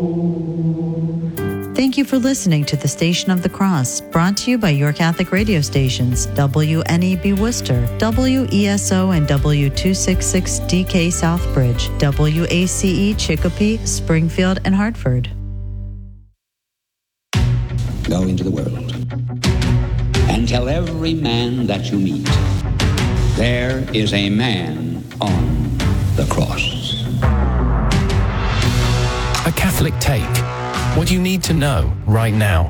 Thank you for listening to the Station of the Cross, brought to you by your Catholic radio stations, WNEB Worcester, WESO and W266DK Southbridge, WACE Chicopee, Springfield, and Hartford. Go into the world and tell every man that you meet, there is a man on the cross. A Catholic Take. What you need to know right now.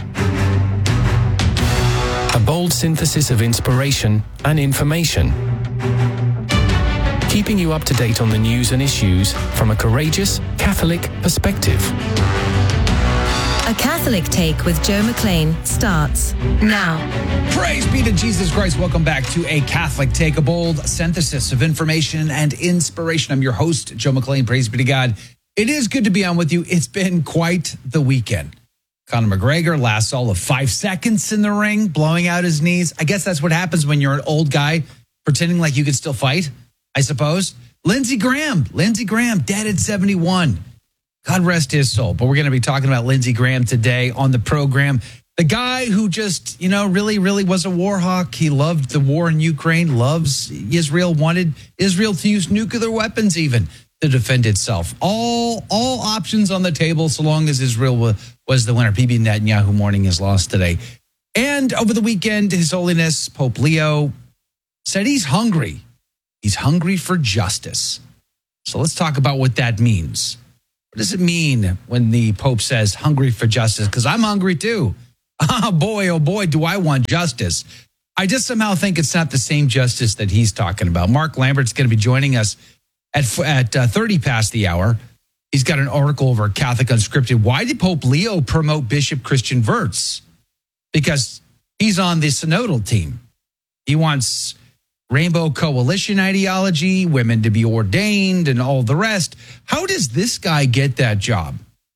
A bold synthesis of inspiration and information. Keeping you up to date on the news and issues from a courageous Catholic perspective. A Catholic Take with Joe McLean starts now. Praise be to Jesus Christ. Welcome back to A Catholic Take, a bold synthesis of information and inspiration. I'm your host, Joe McLean. Praise be to God. It is good to be on with you. It's been quite the weekend. Conor McGregor lasts all of 5 seconds in the ring, blowing out his knees. I guess that's what happens when you're an old guy pretending like you can still fight, I suppose. Lindsey Graham dead at 71. God rest his soul. But we're going to be talking about Lindsey Graham today on the program. The guy who just, really was a war hawk. He loved the war in Ukraine, loves Israel, wanted Israel to use nuclear weapons even to defend itself. All options on the table so long as Israel was the winner. Bibi Netanyahu mourning his loss today. And over the weekend, His Holiness Pope Leo said he's hungry. He's hungry for justice. So let's talk about what that means. What does it mean when the Pope says hungry for justice? Because I'm hungry too. Oh boy, do I want justice. I just somehow think it's not the same justice that he's talking about. Mark Lambert's going to be joining us at 30 past the hour. He's got an article over Catholic Unscripted. Why did Pope Leo promote Bishop Christian Wirtz? Because he's on the synodal team. He wants Rainbow Coalition ideology, women to be ordained, and all the rest. How does this guy get that job?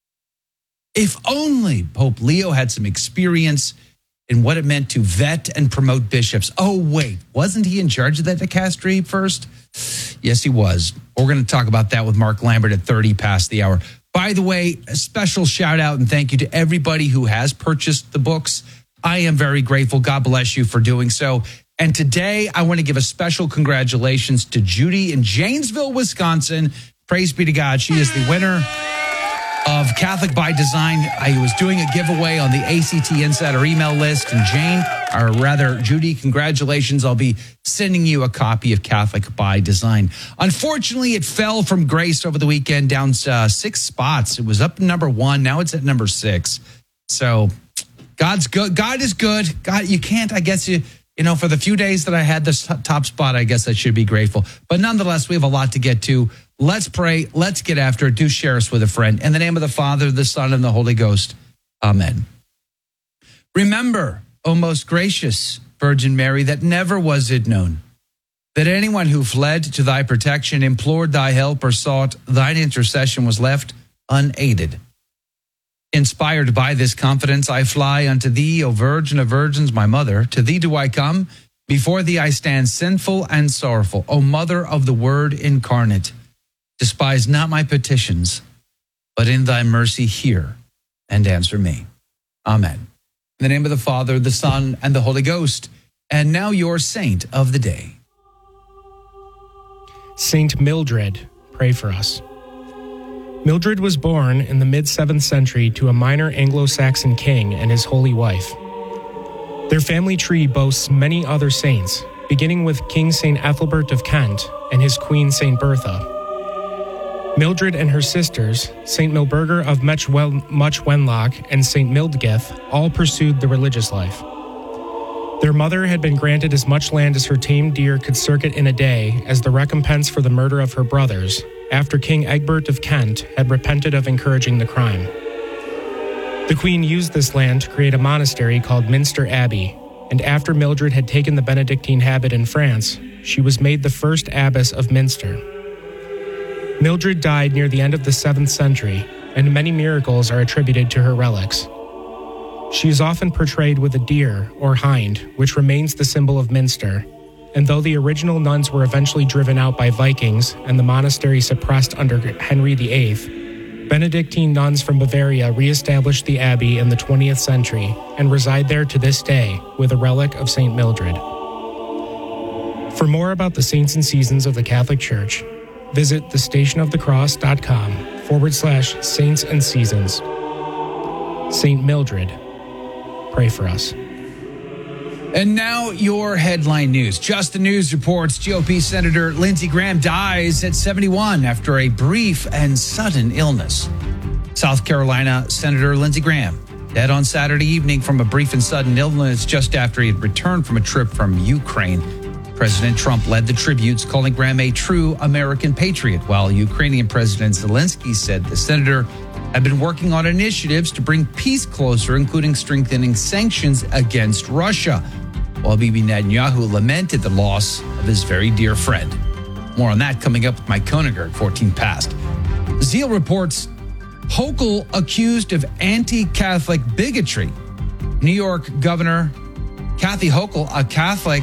If only Pope Leo had some experience in what it meant to vet and promote bishops. Oh, wait, wasn't he in charge of that dicastery first? Yes, he was. We're going to talk about that with Mark Lambert at 30 past the hour. By the way, a special shout out and thank you to everybody who has purchased the books. I am very grateful. God bless you for doing so. And today, I want to give a special congratulations to Judy in Janesville, Wisconsin. Praise be to God. She is the winner of Catholic by Design. I was doing a giveaway on the ACT Insider email list. And Judy, congratulations. I'll be sending you a copy of Catholic by Design. Unfortunately, it fell from grace over the weekend, down 6 spots. It was up to number 1. Now it's at number 6. So God's good. God is good. God, you can't, I guess for the few days that I had this top spot, I guess I should be grateful. But nonetheless, we have a lot to get to. Let's pray. Let's get after it. Do share us with a friend. In the name of the Father, the Son, and the Holy Ghost. Amen. Remember, O most gracious Virgin Mary, that never was it known that anyone who fled to thy protection, implored thy help, or sought thine intercession was left unaided. Inspired by this confidence, I fly unto thee, O Virgin of Virgins, my mother. To thee do I come. Before thee I stand sinful and sorrowful. O Mother of the Word incarnate, despise not my petitions, but in thy mercy hear and answer me. Amen. In the name of the Father, the Son, and the Holy Ghost. And now your saint of the day. Saint Mildred, pray for us. Mildred was born in the mid-7th century to a minor Anglo-Saxon king and his holy wife. Their family tree boasts many other saints, beginning with King St. Ethelbert of Kent and his queen St. Bertha. Mildred and her sisters, St. Milburger of Much Wenlock and St. Mildgith, all pursued the religious life. Their mother had been granted as much land as her tame deer could circuit in a day as the recompense for the murder of her brothers, after King Egbert of Kent had repented of encouraging the crime. The queen used this land to create a monastery called Minster Abbey, and after Mildred had taken the Benedictine habit in France, she was made the first abbess of Minster. Mildred died near the end of the 7th century, and many miracles are attributed to her relics. She is often portrayed with a deer, or hind, which remains the symbol of Minster, and though the original nuns were eventually driven out by Vikings and the monastery suppressed under Henry VIII, Benedictine nuns from Bavaria reestablished the abbey in the 20th century and reside there to this day with a relic of St. Mildred. For more about the saints and seasons of the Catholic Church, visit thestationofthecross.com/saints and seasons. St. Mildred, pray for us. And now your headline news. Just the News reports GOP Senator Lindsey Graham dies at 71 after a brief and sudden illness. South Carolina Senator Lindsey Graham dead on Saturday evening from a brief and sudden illness just after he had returned from a trip from Ukraine. President Trump led the tributes, calling Graham a true American patriot, while Ukrainian President Zelensky said the senator had been working on initiatives to bring peace closer, including strengthening sanctions against Russia, while Bibi Netanyahu lamented the loss of his very dear friend. More on that coming up with Mike Koeniger at 14 past. Zeal reports Hochul accused of anti-Catholic bigotry. New York Governor Kathy Hochul, a Catholic,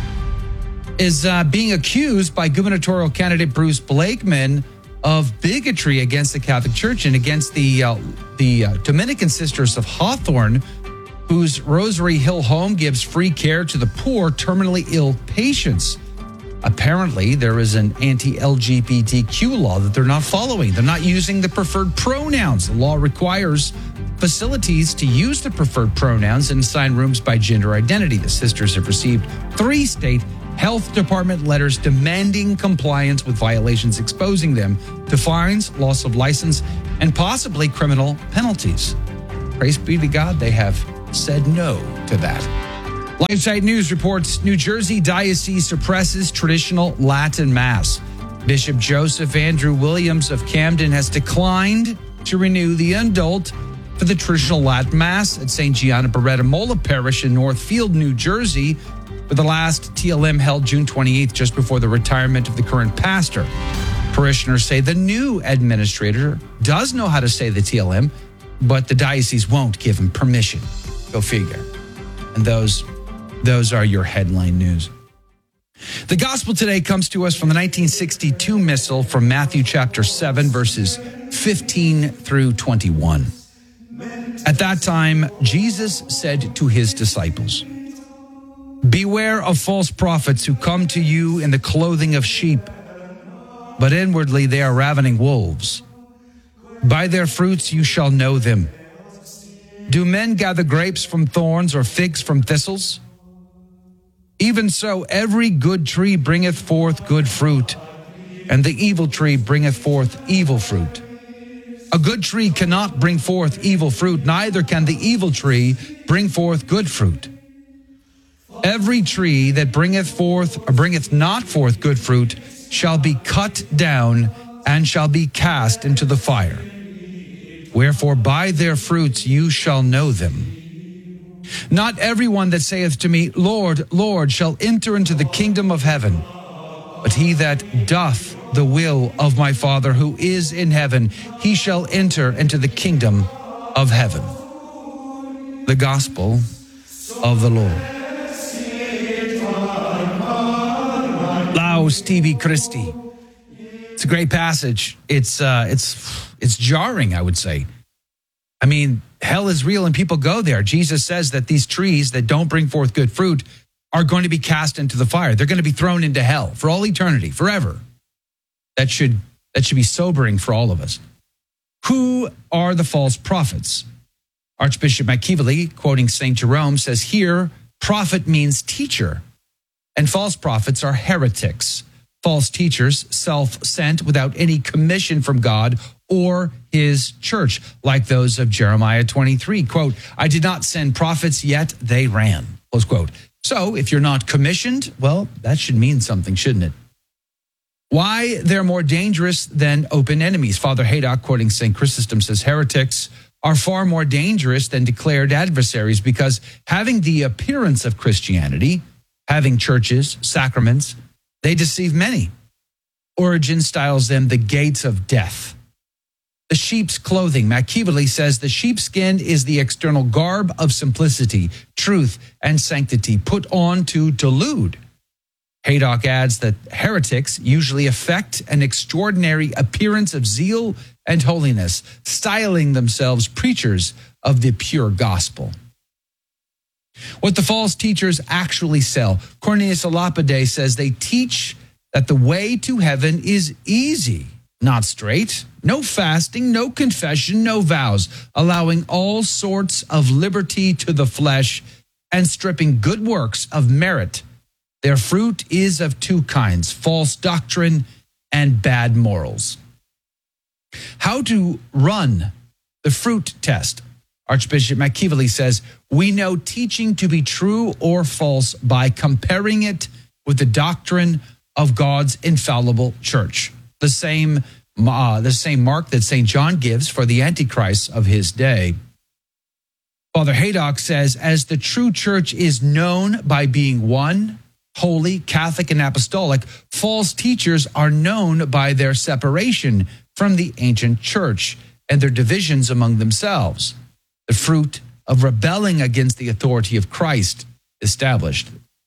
is being accused by gubernatorial candidate Bruce Blakeman of bigotry against the Catholic Church and against the Dominican Sisters of Hawthorne, whose Rosary Hill home gives free care to the poor, terminally ill patients. Apparently, there is an anti-LGBTQ law that they're not following. They're not using the preferred pronouns. The law requires facilities to use the preferred pronouns and assign rooms by gender identity. The sisters have received 3 state health department letters demanding compliance with violations, exposing them to fines, loss of license, and possibly criminal penalties. Praise be to God, they have said no to that. LifeSite News reports New Jersey Diocese suppresses traditional Latin Mass. Bishop Joseph Andrew Williams of Camden has declined to renew the indult for the traditional Latin Mass at St. Gianna Beretta Mola Parish in Northfield, New Jersey, with the last TLM held June 28th, just before the retirement of the current pastor. Parishioners say the new administrator does know how to say the TLM, but the diocese won't give him permission. Go figure. And those are your headline news. The gospel today comes to us from the 1962 missal from Matthew chapter 7, verses 15 through 21. At that time, Jesus said to his disciples, "Beware of false prophets who come to you in the clothing of sheep, but inwardly they are ravening wolves. By their fruits you shall know them. Do men gather grapes from thorns or figs from thistles? Even so, every good tree bringeth forth good fruit, and the evil tree bringeth forth evil fruit. A good tree cannot bring forth evil fruit, neither can the evil tree bring forth good fruit. Every tree that bringeth not forth good fruit shall be cut down and shall be cast into the fire. Wherefore by their fruits you shall know them. Not everyone that saith to me, Lord, Lord, shall enter into the kingdom of heaven, but he that doth the will of my Father who is in heaven, he shall enter into the kingdom of heaven." The gospel of the Lord. Laus tibi Christi. It's a great passage. It's jarring, I would say. I mean, hell is real and people go there. Jesus says that these trees that don't bring forth good fruit are going to be cast into the fire. They're going to be thrown into hell for all eternity, forever. That should be sobering for all of us. Who are the false prophets? Archbishop McKeeverly, quoting St. Jerome, says here, prophet means teacher, and false prophets are heretics. False teachers, self-sent without any commission from God or his church, like those of Jeremiah 23. Quote, "I did not send prophets, yet they ran." Close quote. So if you're not commissioned, well, that should mean something, shouldn't it? Why they're more dangerous than open enemies. Father Haydock, quoting St. Chrysostom, says heretics are far more dangerous than declared adversaries because having the appearance of Christianity, having churches, sacraments, they deceive many. Origen styles them the gates of death. The sheep's clothing. McKeeverly says the sheepskin is the external garb of simplicity, truth, and sanctity put on to delude. Haydock adds that heretics usually affect an extraordinary appearance of zeal and holiness, styling themselves preachers of the pure gospel. What the false teachers actually sell. Cornelius a Lapide says they teach that the way to heaven is easy, not straight, no fasting, no confession, no vows, allowing all sorts of liberty to the flesh and stripping good works of merit. Their fruit is of two kinds, false doctrine and bad morals. How to run the fruit test. Archbishop McKeeverly says, we know teaching to be true or false by comparing it with the doctrine of God's infallible church. The same mark that St. John gives for the Antichrist of his day. Father Haydock says, as the true church is known by being one, holy, Catholic, and apostolic, false teachers are known by their separation from the ancient church and their divisions among themselves. The fruit of rebelling against the authority of Christ established.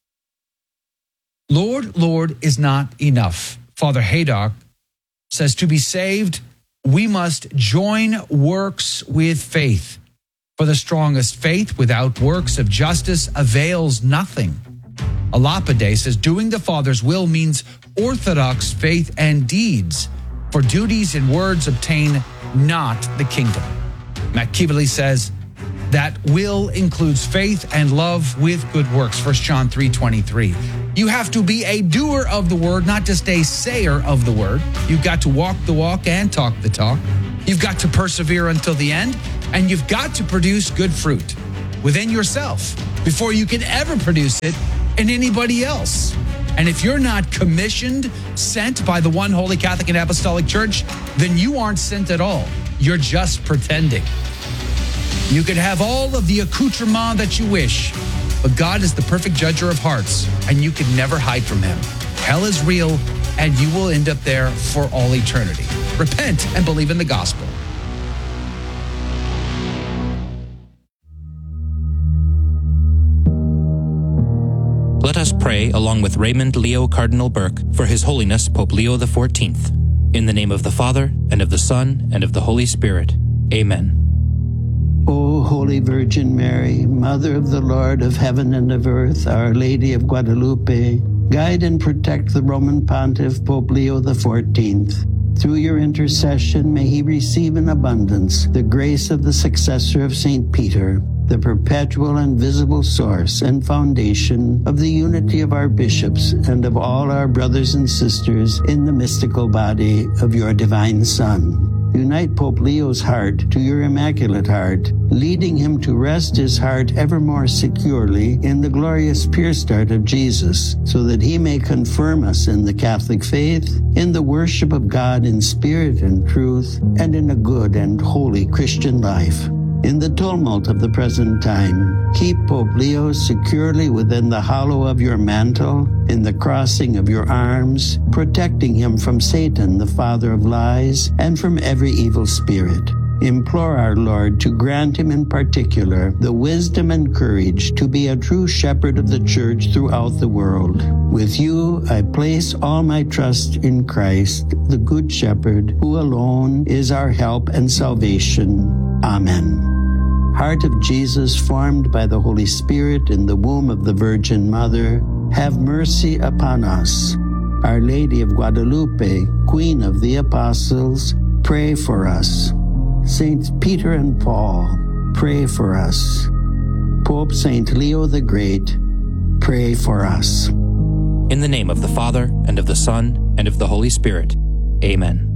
Lord, Lord is not enough. Father Haydock says to be saved, we must join works with faith. For the strongest faith without works of justice avails nothing. A Lapide says doing the Father's will means orthodox faith and deeds, for duties and words obtain not the kingdom. McKeeverly says that will includes faith and love with good works, 1 John 3:23. You have to be a doer of the word, not just a sayer of the word. You've got to walk the walk and talk the talk. You've got to persevere until the end, and you've got to produce good fruit within yourself before you can ever produce it in anybody else. And if you're not commissioned, sent by the one holy Catholic and Apostolic Church, then you aren't sent at all. You're just pretending. You could have all of the accoutrement that you wish, but God is the perfect judger of hearts, and you can never hide from him. Hell is real, and you will end up there for all eternity. Repent and believe in the gospel. Let us pray along with Raymond Leo Cardinal Burke for His Holiness Pope Leo XIV. In the name of the Father, and of the Son, and of the Holy Spirit. Amen. O Holy Virgin Mary, Mother of the Lord of heaven and of earth, Our Lady of Guadalupe, guide and protect the Roman Pontiff Pope Leo XIV. Through your intercession, may he receive in abundance the grace of the successor of St. Peter, the perpetual and visible source and foundation of the unity of our bishops and of all our brothers and sisters in the mystical body of your divine Son. Unite Pope Leo's heart to your Immaculate Heart, leading him to rest his heart ever more securely in the glorious pure start of Jesus, so that he may confirm us in the Catholic faith, in the worship of God in spirit and truth, and in a good and holy Christian life. In the tumult of the present time, keep Pope Leo securely within the hollow of your mantle, in the crossing of your arms, protecting him from Satan, the father of lies, and from every evil spirit. Implore our Lord to grant him in particular the wisdom and courage to be a true shepherd of the church throughout the world. With you, I place all my trust in Christ, the Good Shepherd, who alone is our help and salvation. Amen. Heart of Jesus, formed by the Holy Spirit in the womb of the Virgin Mother, have mercy upon us. Our Lady of Guadalupe, Queen of the Apostles, pray for us. Saints Peter and Paul, pray for us. Pope Saint Leo the Great, pray for us. In the name of the Father, and of the Son, and of the Holy Spirit. Amen.